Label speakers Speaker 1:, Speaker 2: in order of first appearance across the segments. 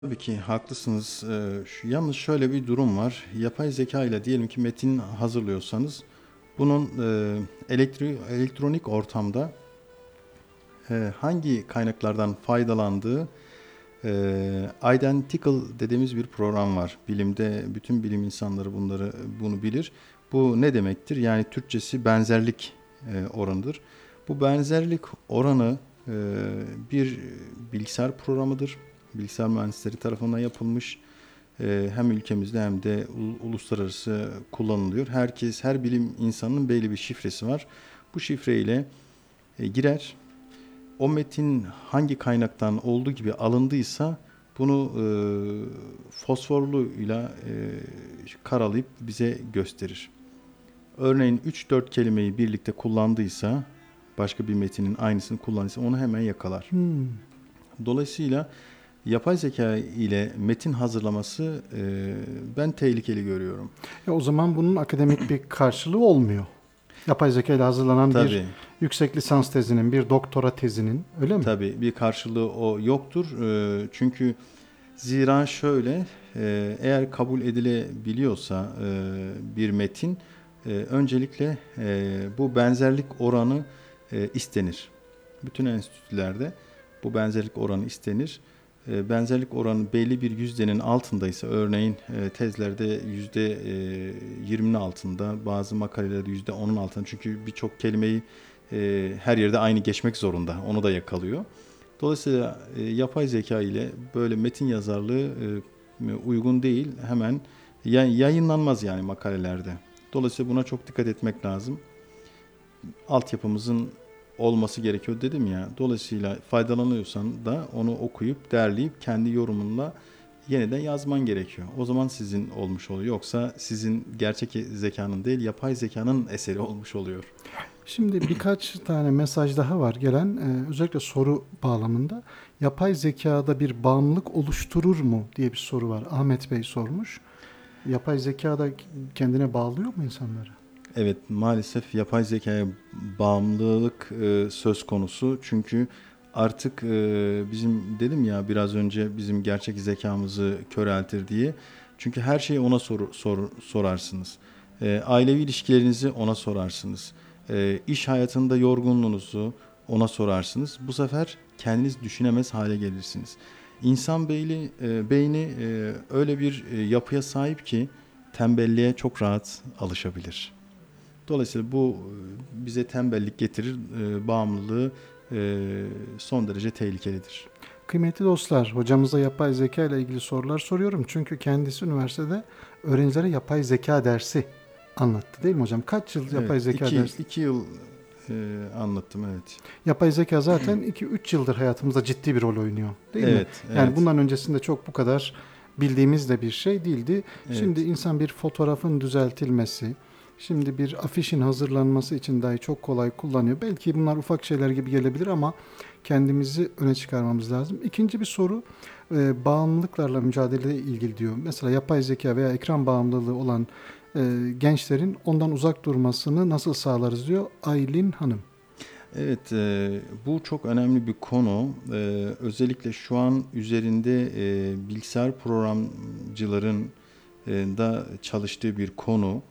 Speaker 1: Tabii ki haklısınız. Yalnız şöyle bir durum var. Yapay zeka ile diyelim ki metin hazırlıyorsanız bunun elektronik ortamda hangi kaynaklardan faydalandığı identical dediğimiz bir program var. Bilimde bütün bilim insanları bunu bilir. Bu ne demektir? Yani Türkçesi benzerlik oranıdır. Bu benzerlik oranı e, bir bilgisayar programıdır. Bilgisayar mühendisleri tarafından yapılmış. Hem ülkemizde hem de uluslararası kullanılıyor. Her bilim insanının belli bir şifresi var. Bu şifreyle girer. O metin hangi kaynaktan olduğu gibi alındıysa bunu fosforluyla karalayıp bize gösterir. Örneğin 3-4 kelimeyi birlikte kullandıysa, başka bir metinin aynısını kullandıysa onu hemen yakalar.
Speaker 2: Hmm.
Speaker 1: Dolayısıyla yapay zeka ile metin hazırlaması ben tehlikeli görüyorum.
Speaker 2: O zaman bunun akademik bir karşılığı olmuyor. Yapay zeka ile hazırlanan bir
Speaker 1: Tabii,
Speaker 2: yüksek lisans tezinin, bir doktora tezinin, öyle mi?
Speaker 1: tabii bir karşılığı o yoktur. Çünkü zira şöyle, eğer kabul edilebiliyorsa bir metin, öncelikle bu benzerlik oranı istenir. Bütün enstitülerde bu benzerlik oranı istenir. Benzerlik oranı belli bir yüzdenin altındaysa, örneğin tezlerde %20'nin altında, bazı makalelerde %10'un altında. Çünkü birçok kelimeyi her yerde aynı geçmek zorunda. Onu da yakalıyor. Dolayısıyla yapay zeka ile böyle metin yazarlığı uygun değil. Hemen yayınlanmaz yani makalelerde. Dolayısıyla buna çok dikkat etmek lazım. Altyapımızın olması gerekiyor dedim ya. Dolayısıyla faydalanıyorsan da onu okuyup derleyip kendi yorumunla yeniden yazman gerekiyor. O zaman sizin olmuş oluyor. Yoksa sizin gerçek zekanın değil, yapay zekanın eseri olmuş oluyor.
Speaker 2: Şimdi birkaç tane mesaj daha var gelen, özellikle soru bağlamında. Yapay zekada bir bağımlılık oluşturur mu diye bir soru var. Ahmet Bey sormuş. Yapay zekada kendine bağlıyor mu insanları?
Speaker 1: Evet, maalesef yapay zekaya bağımlılık söz konusu. Çünkü artık bizim dedim ya biraz önce bizim gerçek zekamızı köreltir diye. Çünkü her şeyi ona sorarsınız. Ailevi ilişkilerinizi ona sorarsınız. İş hayatında yorgunluğunuzu ona sorarsınız. Bu sefer kendiniz düşünemez hale gelirsiniz. İnsan beyni öyle bir yapıya sahip ki tembelliğe çok rahat alışabilir. Dolayısıyla bu bize tembellik getirir, bağımlılığı son derece tehlikelidir.
Speaker 2: Kıymetli dostlar, hocamıza yapay zeka ile ilgili sorular soruyorum. Çünkü kendisi üniversitede öğrencilere yapay zeka dersi anlattı, değil mi hocam? Kaç yıl
Speaker 1: Evet,
Speaker 2: yapay zeka dersi?
Speaker 1: 2 yıl anlattım, evet.
Speaker 2: Yapay zeka zaten 2-3 yıldır hayatımızda ciddi bir rol oynuyor, değil mi?
Speaker 1: Evet,
Speaker 2: Yani
Speaker 1: evet,
Speaker 2: bundan öncesinde çok bu kadar bildiğimiz de bir şey değildi. Şimdi
Speaker 1: evet,
Speaker 2: insan bir fotoğrafın düzeltilmesi, şimdi bir afişin hazırlanması için dahi çok kolay kullanıyor. Belki bunlar ufak şeyler gibi gelebilir ama kendimizi öne çıkarmamız lazım. İkinci bir soru, bağımlılıklarla mücadele ilgili diyor. Mesela yapay zeka veya ekran bağımlılığı olan gençlerin ondan uzak durmasını nasıl sağlarız diyor Aylin Hanım.
Speaker 1: evet. Bu çok önemli bir konu. Özellikle şu an üzerinde bilgisayar programcıların da çalıştığı bir konu.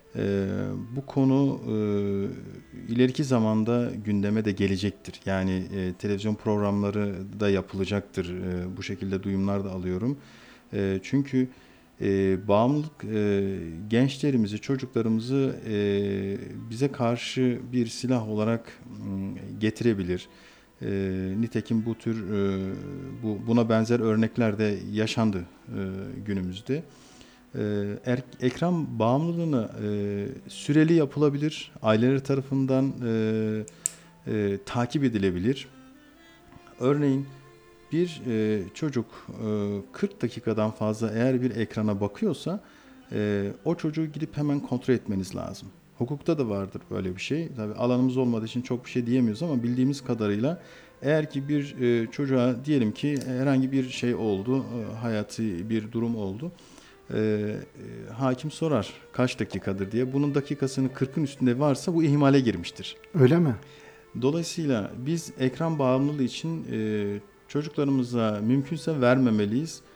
Speaker 1: Bu konu ileriki zamanda gündeme de gelecektir. Yani televizyon programları da yapılacaktır. Bu şekilde duyumlar da alıyorum. Çünkü bağımlılık gençlerimizi, çocuklarımızı bize karşı bir silah olarak getirebilir. Nitekim bu tür buna benzer örnekler de yaşandı günümüzde. Ekran bağımlılığını süreli yapılabilir, aileler tarafından takip edilebilir. Örneğin bir çocuk 40 dakikadan fazla eğer bir ekrana bakıyorsa o çocuğu gidip hemen kontrol etmeniz lazım. Hukukta da vardır böyle bir şey. Tabii alanımız olmadığı için çok bir şey diyemiyoruz ama bildiğimiz kadarıyla eğer ki bir çocuğa diyelim ki herhangi bir şey oldu, hayati bir durum oldu. Hakim sorar kaç dakikadır diye. Bunun dakikasını 40'ın üstünde varsa bu ihmale girmiştir.
Speaker 2: Öyle mi?
Speaker 1: Dolayısıyla biz ekran bağımlılığı için çocuklarımıza mümkünse vermemeliyiz.